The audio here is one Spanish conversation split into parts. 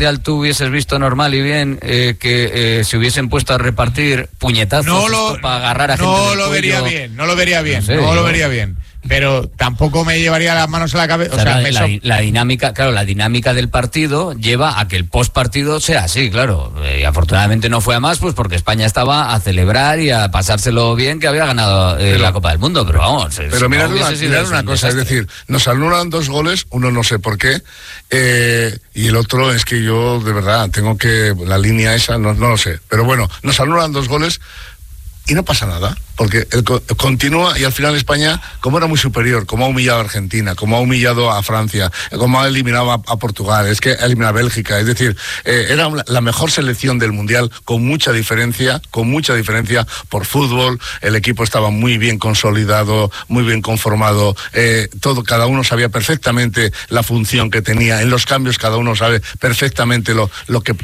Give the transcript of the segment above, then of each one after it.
Mundial tú hubieses visto normal y bien que se hubiesen puesto a repartir puñetazos para agarrar a gente del cuello? No lo vería bien. Pero tampoco me llevaría las manos a la cabeza. La dinámica del partido lleva a que el postpartido sea así, claro. Y afortunadamente no fue a más, pues porque España estaba a celebrar y a pasárselo bien que había ganado la Copa del Mundo. Pero vamos. Pero mirad una cosa, es decir, nos anulan 2 goles, uno no sé por qué, y el otro es que yo de verdad tengo que la línea esa no lo sé. Pero bueno, nos anulan 2 goles. Y no pasa nada, porque continúa y al final España, como era muy superior, como ha humillado a Argentina, como ha humillado a Francia, como ha eliminado a Portugal, es que ha eliminado a Bélgica, es decir, era la mejor selección del Mundial con mucha diferencia por fútbol, el equipo estaba muy bien consolidado, muy bien conformado, cada uno sabía perfectamente la función que tenía, en los cambios cada uno sabe perfectamente lo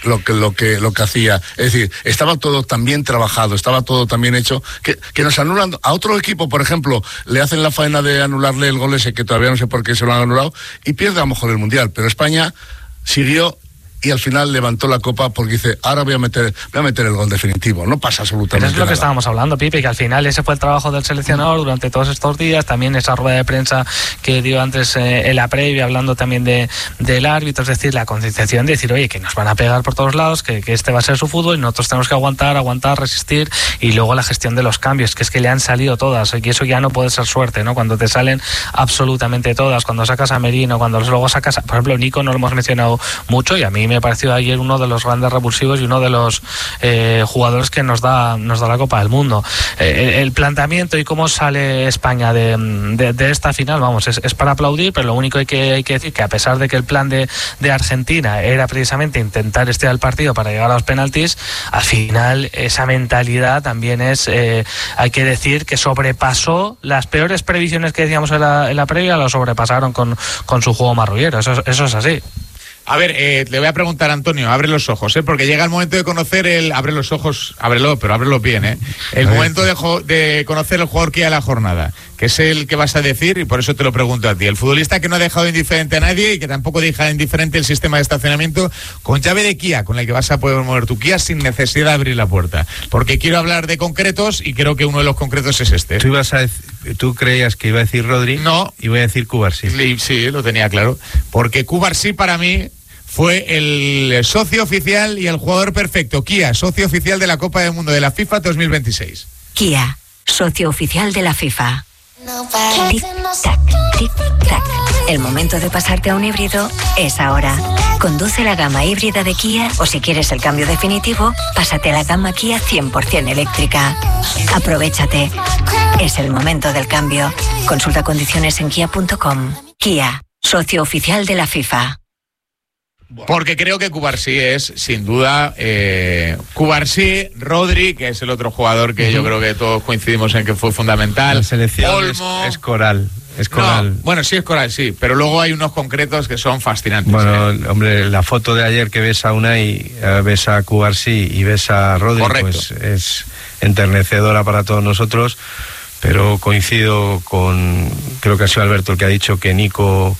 que hacía, es decir, estaba todo tan bien trabajado, estaba todo tan bien hecho, que nos anulan a otro equipo, por ejemplo, le hacen la faena de anularle el gol ese que todavía no sé por qué se lo han anulado y pierde a lo mejor el Mundial, pero España siguió y al final levantó la copa porque dice, ahora voy a meter el gol definitivo. No pasa absolutamente nada. Pero es lo que estábamos hablando, Pipe, que al final ese fue el trabajo del seleccionador durante todos estos días, también esa rueda de prensa que dio antes en la previa, hablando también del árbitro, es decir, la concienciación de decir, oye, que nos van a pegar por todos lados, que este va a ser su fútbol y nosotros tenemos que aguantar, resistir, y luego la gestión de los cambios, que es que le han salido todas, y eso ya no puede ser suerte, ¿no? Cuando te salen absolutamente todas, cuando sacas a Merino, cuando luego sacas, por ejemplo, Nico no lo hemos mencionado mucho, y a mí me pareció ayer uno de los grandes revulsivos y uno de los jugadores que nos da la Copa del Mundo. El planteamiento y cómo sale España de esta final, vamos, es para aplaudir, pero lo único hay que decir que a pesar de que el plan de Argentina era precisamente intentar estirar el partido para llegar a los penaltis, al final esa mentalidad también es, hay que decir que sobrepasó las peores previsiones que decíamos en la previa, lo sobrepasaron con su juego marrullero, eso es así. A ver, le voy a preguntar a Antonio, abre los ojos, porque llega el momento de conocer abre los ojos, pero ábrelos bien, el momento de conocer el jugador que hay a la jornada, que es el que vas a decir, y por eso te lo pregunto a ti. El futbolista que no ha dejado indiferente a nadie y que tampoco deja indiferente el sistema de estacionamiento con llave de Kia, con el que vas a poder mover tu Kia sin necesidad de abrir la puerta. Porque quiero hablar de concretos y creo que uno de los concretos es este. ¿Tú creías que iba a decir Rodri? No. Y voy a decir Cubarsí. Sí, lo tenía claro. Porque Cubarsí para mí fue el socio oficial y el jugador perfecto. Kia, socio oficial de la Copa del Mundo de la FIFA 2026. Kia, socio oficial de la FIFA. Tic-tac, tic-tac. El momento de pasarte a un híbrido es ahora. Conduce la gama híbrida de Kia o si quieres el cambio definitivo, pásate a la gama Kia 100% eléctrica. Aprovechate. Es el momento del cambio. Consulta condiciones en kia.com. Kia, socio oficial de la FIFA. Porque creo que Cubarsí es, sin duda, Cubarsí, Rodri, que es el otro jugador que yo creo que todos coincidimos en que fue fundamental. La selección Olmo, es coral. No, bueno, sí es coral, sí, pero luego hay unos concretos que son fascinantes. Bueno, hombre, la foto de ayer que ves a Unai, ves a Cubarsí y ves a Rodri, pues es enternecedora para todos nosotros, pero coincido creo que ha sido Alberto el que ha dicho que Nico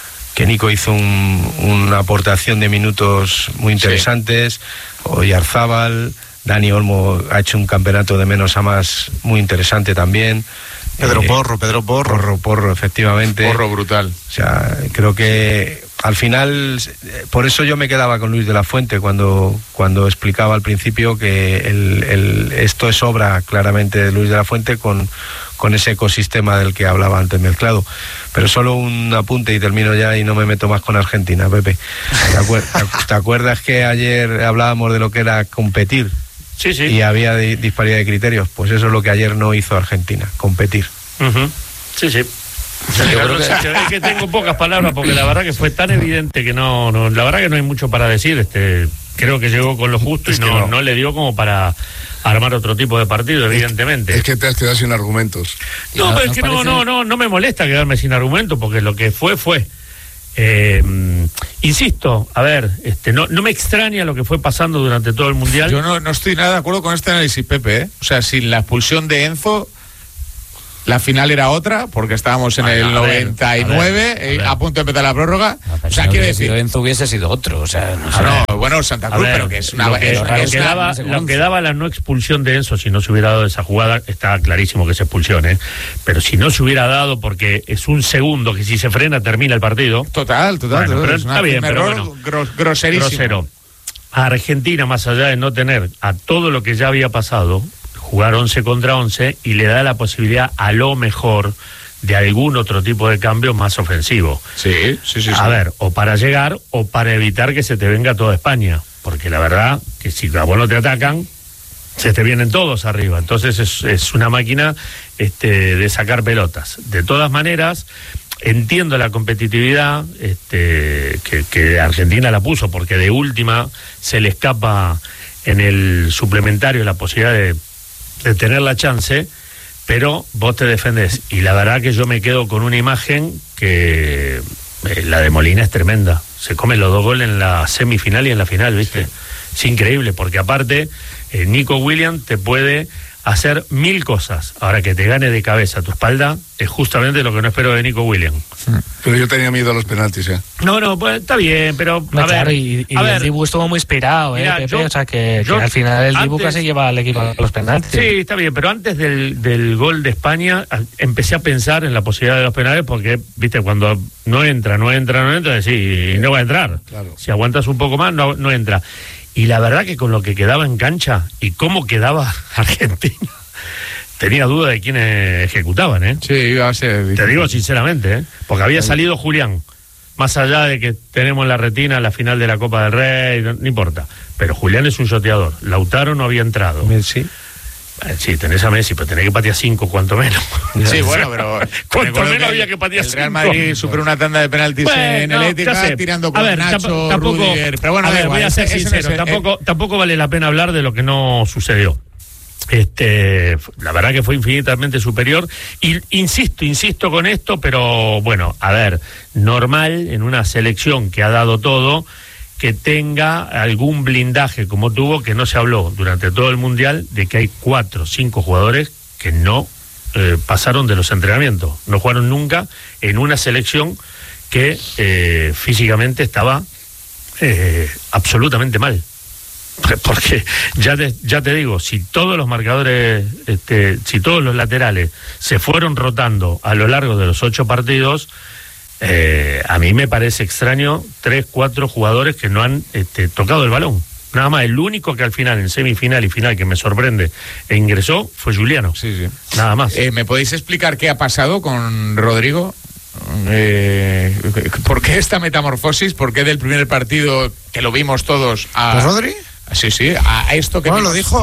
hizo una aportación de minutos muy interesantes, Oyarzábal, Dani Olmo ha hecho un campeonato de menos a más muy interesante también. Pedro Porro, efectivamente. Porro brutal. O sea, creo que al final, por eso yo me quedaba con Luis de la Fuente cuando explicaba al principio que esto es obra claramente de Luis de la Fuente con ese ecosistema del que hablaba antes mezclado. Pero solo un apunte y termino ya y no me meto más con Argentina, Pepe. ¿Te acuerdas que ayer hablábamos de lo que era competir? Sí. Y había disparidad de criterios. Pues eso es lo que ayer no hizo Argentina, competir. Sí. Es que tengo pocas palabras porque la verdad que fue tan evidente que no la verdad que no hay mucho para decir. Creo que llegó con lo justo y no le dio como para armar otro tipo de partido, evidentemente. Es que te has quedado sin argumentos. No, pero es que no me molesta quedarme sin argumentos porque lo que fue. Insisto, a ver, no me extraña lo que fue pasando durante todo el Mundial. Yo no estoy nada de acuerdo con este análisis, Pepe, O sea, sin la expulsión de Enzo, la final era otra, porque estábamos en el 99, a punto de empezar la prórroga. O sea, quiero decir, Enzo hubiese sido otro, o sea, bueno, Santa Cruz, pero que es una... Lo que daba la no expulsión de Enzo, si no se hubiera dado esa jugada, está clarísimo que es expulsión, pero si no se hubiera dado, porque es un segundo que si se frena termina el partido. Total. Bueno, pero está bien, pero bueno, groserísimo. Grosero. A Argentina, más allá de no tener a todo lo que ya había pasado, jugar 11 contra 11 y le da la posibilidad a lo mejor de algún otro tipo de cambio más ofensivo. Sí. A ver, o para llegar o para evitar que se te venga toda España, porque la verdad que si a vos no te atacan, se te vienen todos arriba. Entonces es una máquina de sacar pelotas. De todas maneras, entiendo la competitividad que Argentina la puso, porque de última se le escapa en el suplementario la posibilidad de tener la chance, pero vos te defendés. Y la verdad que yo me quedo con una imagen que la de Molina es tremenda. Se come los 2 goles en la semifinal y en la final, ¿viste? Sí. Es increíble, porque aparte Nico Williams te puede hacer 1000 cosas. Ahora, que te gane de cabeza a tu espalda es justamente lo que no espero de Nico Williams. Pero yo tenía miedo a los penaltis, No, pues está bien, pero el Dibu estuvo muy inspirado, mira, Pepe, o sea que al final el Dibu casi lleva al equipo a los penaltis. Sí, está bien, pero antes del gol de España empecé a pensar en la posibilidad de los penales, porque, viste, cuando no entra, sí, no va a entrar. Claro. Si aguantas un poco más, no entra. Y la verdad que con lo que quedaba en cancha y cómo quedaba Argentina, tenía duda de quiénes ejecutaban, Sí, iba a ser... Te digo sinceramente, porque había salido Julián, más allá de que tenemos en la retina la final de la Copa del Rey, no importa, pero Julián es un shoteador. Lautaro no había entrado. Messi. Sí, tenés a Messi, pero tenés que patear 5, cuanto menos. Sí, bueno, pero... cuanto menos había que patear 5. El Real Madrid superó una tanda de penaltis en el Ética, tirando con Nacho, Rudiger... Pero bueno, voy a ser sincero, tampoco vale la pena hablar de lo que no sucedió. La verdad que fue infinitamente superior. Y insisto con esto, pero bueno, a ver, normal en una selección que ha dado todo, que tenga algún blindaje como tuvo, que no se habló durante todo el Mundial de que hay 4 o 5 jugadores que no pasaron de los entrenamientos, no jugaron nunca en una selección que físicamente estaba absolutamente mal. Porque ya te digo, si todos los marcadores, si todos los laterales se fueron rotando a lo largo de los 8 partidos, a mí me parece extraño 3, 4 jugadores que no han tocado el balón. Nada más, el único que al final, en semifinal y final, que me sorprende e ingresó fue Juliano. Sí. Nada más. ¿Me podéis explicar qué ha pasado con Rodrigo? ¿Por qué esta metamorfosis? ¿Por qué del primer partido que lo vimos todos a... ¿Rodri? Sí, a esto que... No, lo dijo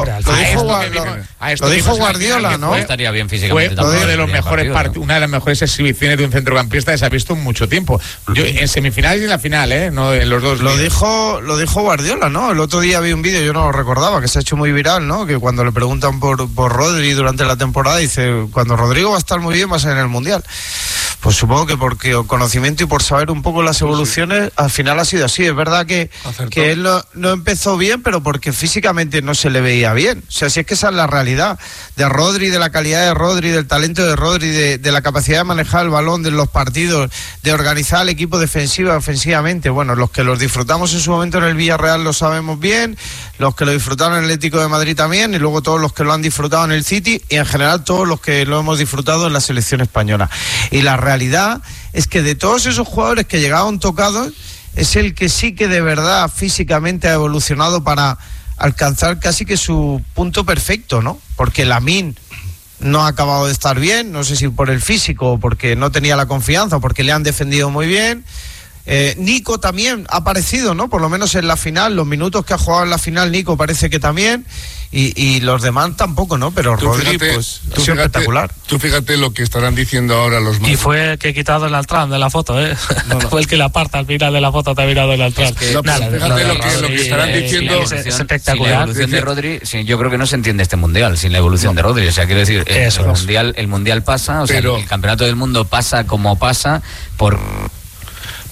Guardiola, ¿no? Estaría bien físicamente. Fue uno de los mejores una de las mejores exhibiciones de un centrocampista que se ha visto en mucho tiempo. En semifinales y en la final, no en los dos. Lo dijo Guardiola, ¿no? El otro día vi un vídeo, yo no lo recordaba, que se ha hecho muy viral, ¿no? Que cuando le preguntan por Rodri durante la temporada, dice, cuando Rodrigo va a estar muy bien va a ser en el Mundial. Pues supongo que porque conocimiento y por saber un poco las evoluciones, al final ha sido así. Es verdad que él no empezó bien, pero porque físicamente no se le veía bien. O sea, si es que esa es la realidad de Rodri, de la calidad de Rodri, del talento de Rodri, de la capacidad de manejar el balón, de los partidos, de organizar el equipo defensivo, ofensivamente. Bueno, los que los disfrutamos en su momento en el Villarreal lo sabemos bien, los que lo disfrutaron en el Atlético de Madrid también, y luego todos los que lo han disfrutado en el City, y en general todos los que lo hemos disfrutado en la selección española. Y la realidad es que de todos esos jugadores que llegaron tocados, es el que sí que de verdad físicamente ha evolucionado para alcanzar casi que su punto perfecto, ¿no? Porque Lamine no ha acabado de estar bien, no sé si por el físico o porque no tenía la confianza o porque le han defendido muy bien. Nico también ha aparecido, ¿no? Por lo menos en la final, los minutos que ha jugado en la final Nico parece que también, y los demás tampoco, ¿no? Pero Rodri, pues, ha sido espectacular. Tú fíjate lo que estarán diciendo ahora los más. Y fue el que he quitado el Altran de la foto, No. Fue el que la aparta al final de la foto, te ha mirado el Altran. Fíjate lo que estarán diciendo. Es espectacular. Sin la evolución de Rodri, yo creo que no se entiende este Mundial sin la evolución de Rodri. O sea, quiero decir, el mundial pasa, o sea, el campeonato del mundo pasa como pasa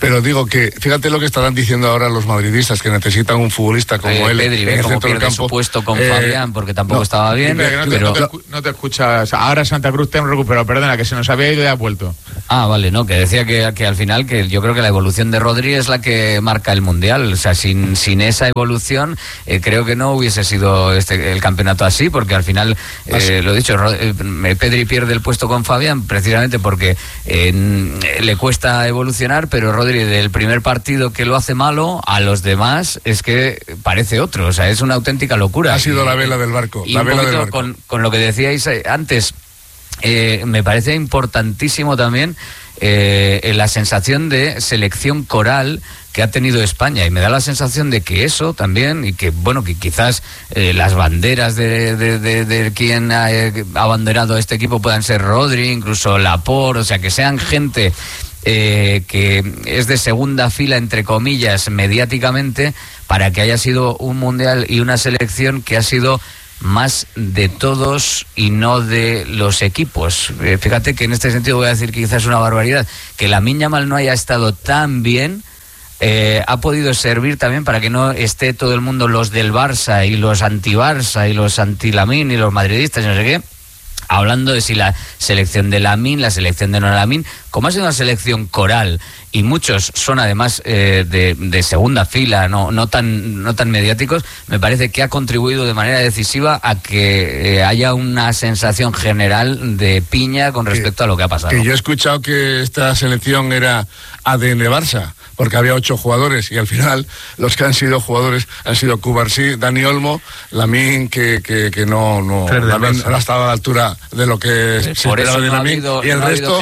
Pero digo que, fíjate lo que estarán diciendo ahora los madridistas, que necesitan un futbolista como él. Pedri, ve cómo pierde su puesto con Fabián, porque tampoco estaba bien. No te escuchas. Ahora Santa Cruz te han recuperado, perdona, que se nos había ido y ha vuelto. Ah, vale, no, que decía que al final, que yo creo que la evolución de Rodri es la que marca el Mundial. O sea, sin esa evolución, creo que no hubiese sido el campeonato así, porque al final, lo dicho, Pedri pierde el puesto con Fabián precisamente porque le cuesta evolucionar, pero Rodri del primer partido que lo hace malo, a los demás es que parece otro. O sea, es una auténtica locura. Ha sido la vela del barco. Y la vela del barco. Con lo que decíais antes, me parece importantísimo también la sensación de selección coral que ha tenido España, y me da la sensación de que eso también, y que bueno, que quizás las banderas de quien ha abanderado a este equipo puedan ser Rodri, incluso Laporte, o sea, que sean gente que es de segunda fila, entre comillas, mediáticamente, para que haya sido un mundial y una selección que ha sido más de todos y no de los equipos. Fíjate que en este sentido voy a decir que quizás es una barbaridad, que Lamine Yamal no haya estado tan bien. Ha podido servir también para que no esté todo el mundo, los del Barça y los anti-Barça y los anti-Lamine y los madridistas y no sé qué, hablando de si la selección de Lamine, la selección de no Lamine, como ha sido una selección coral y muchos son además de segunda fila, no tan mediáticos, me parece que ha contribuido de manera decisiva a que haya una sensación general de piña con respecto a lo que ha pasado. Que yo he escuchado que esta selección era ADN Barça, porque había 8 jugadores y al final los que han sido jugadores han sido Cubarsí, Dani Olmo, Lamine, que no ha estado a la altura de lo que se esperaba de Lamine, y el resto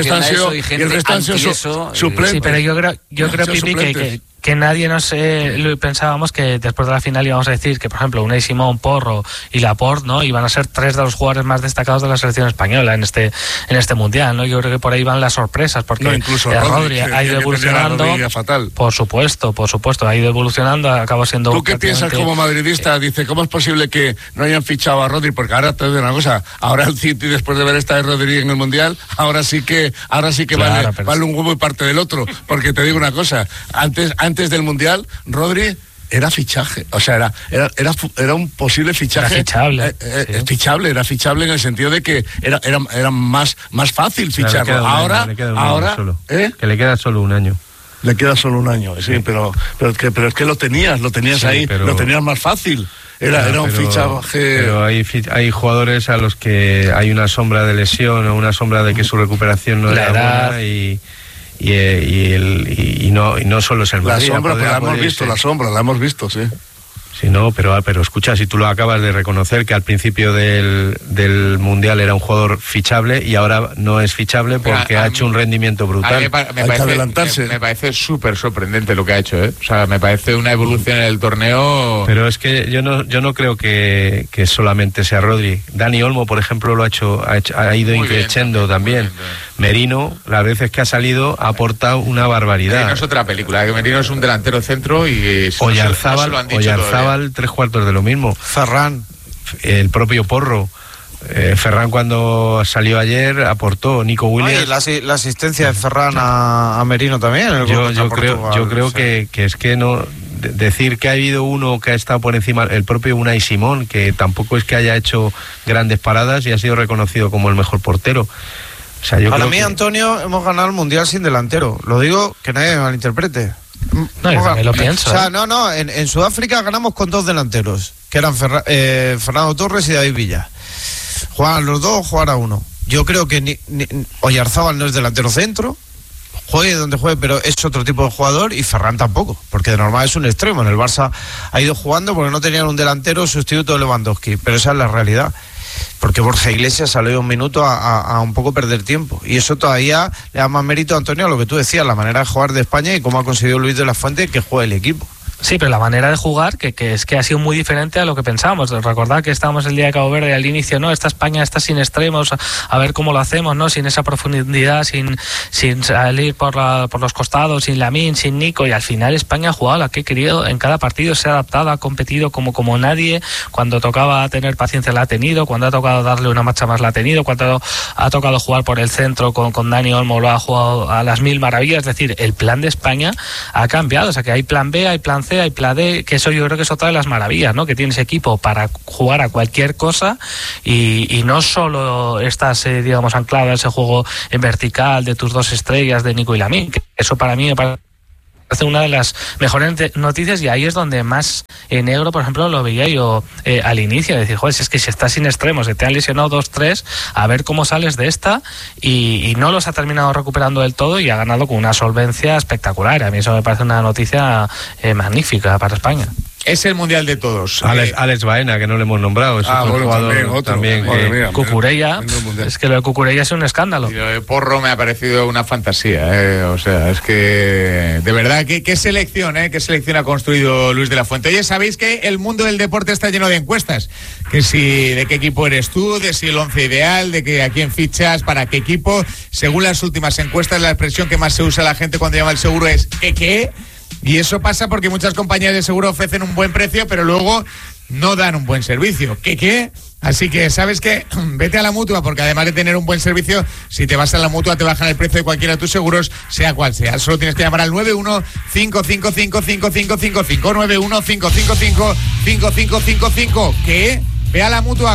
han sido suplentes. Sí, pero yo creo Pipi, que nadie pensábamos que después de la final íbamos a decir que, por ejemplo, Unai Simón, Porro y Laporte, ¿no?, iban a ser 3 de los jugadores más destacados de la selección española en este mundial, ¿no? Yo creo que por ahí van las sorpresas, porque incluso Rodri ha ido evolucionando. Por supuesto, ha ido evolucionando, acaba siendo. ¿Tú qué piensas como madridista? Dice, ¿cómo es posible que no hayan fichado a Rodri? Porque ahora te digo una cosa, ahora el City, después de ver esta de Rodri en el mundial, ahora sí que claro, vale un huevo y parte del otro, porque te digo una cosa, antes del mundial, Rodri era fichaje, o sea, era un posible fichaje. Era fichable en el sentido de que era más fácil ficharlo. Ahora, que le queda solo un año. Le queda solo un año, sí, pero es que lo tenías sí, ahí, lo tenías más fácil. Era un fichaje. Pero hay jugadores a los que hay una sombra de lesión o una sombra de que su recuperación no era buena y no solo es el Madrid. La sombra, la hemos visto, sí. Sí, no, pero escucha, si tú lo acabas de reconocer, que al principio del Mundial era un jugador fichable y ahora no es fichable porque ha hecho un rendimiento brutal. Me parece súper sorprendente lo que ha hecho, ¿eh? O sea, me parece una evolución en el torneo. Pero es que yo no creo que solamente sea Rodri. Dani Olmo, por ejemplo, ha ido increciendo también. Merino, las veces que ha salido, ha aportado una barbaridad. Merino es otra película, que Merino es un delantero centro y Oyarzábal, 3/4 de lo mismo. Ferran, el propio Porro. Ferran, cuando salió ayer, aportó. Nico Williams. La asistencia de Ferran a Merino también. Yo creo que es que no. Decir que ha habido uno que ha estado por encima, el propio Unai Simón, que tampoco es que haya hecho grandes paradas y ha sido reconocido como el mejor portero. O sea, para mí, Antonio, hemos ganado el Mundial sin delantero. Lo digo, que nadie me malinterprete. No, yo también lo pienso. O sea, en Sudáfrica ganamos con 2 delanteros, que eran Fernando Torres y David Villa. Juegan los 2, jugar a uno. Yo creo que Oyarzábal no es delantero centro, juegue donde juegue, pero es otro tipo de jugador, y Ferran tampoco, porque de normal es un extremo. En el Barça ha ido jugando porque no tenían un delantero sustituto de Lewandowski, pero esa es la realidad. Porque Borja Iglesias salió un minuto a un poco perder tiempo, y eso todavía le da más mérito a Antonio a lo que tú decías, la manera de jugar de España y cómo ha conseguido Luis de la Fuente que juegue el equipo. Sí, pero la manera de jugar que es que ha sido muy diferente a lo que pensábamos. Recordad que estábamos el día de Cabo Verde al inicio, ¿no? Esta España está sin extremos, a ver cómo lo hacemos, ¿no? Sin esa profundidad, sin salir por los costados, sin Lamine, sin Nico, y al final España ha jugado la que ha querido en cada partido, se ha adaptado, ha competido como nadie. Cuando tocaba tener paciencia la ha tenido, cuando ha tocado darle una marcha más la ha tenido, cuando ha tocado jugar por el centro con Dani Olmo lo ha jugado a las mil maravillas. Es decir, el plan de España ha cambiado, o sea que hay plan B, hay plan C, hay plan D, que eso yo creo que es otra de las maravillas, ¿no? Que tiene ese equipo para jugar a cualquier cosa y no solo estás, digamos, anclado a ese juego en vertical de tus dos estrellas de Nico y Lamine, que eso para mí me parece una de las mejores noticias, y ahí es donde más negro, por ejemplo, lo veía yo al inicio, de decir, joder, si es que si estás sin extremos, se te han lesionado 2-3, a ver cómo sales de esta, y no los ha terminado recuperando del todo y ha ganado con una solvencia espectacular. A mí eso me parece una noticia magnífica para España. Es el mundial de todos. Alex Baena, que no le hemos nombrado. Es otro jugador también. Cucurella. Es que lo de Cucurella es un escándalo. Y lo de Porro me ha parecido una fantasía. O sea, es que de verdad, qué selección, qué selección ha construido Luis de la Fuente. Oye, sabéis que el mundo del deporte está lleno de encuestas. Que si de qué equipo eres tú, de si el 11 ideal, de que a quién fichas, para qué equipo. Según las últimas encuestas, la expresión que más se usa la gente cuando llama al seguro es ¿qué? Y eso pasa porque muchas compañías de seguro ofrecen un buen precio, pero luego no dan un buen servicio. ¿Qué? Así que, ¿sabes qué? Vete a la Mutua, porque además de tener un buen servicio, si te vas a la Mutua te bajan el precio de cualquiera de tus seguros, sea cual sea. Solo tienes que llamar al 91-555-5555, 91-555-5555. ¿Qué? Ve a la Mutua.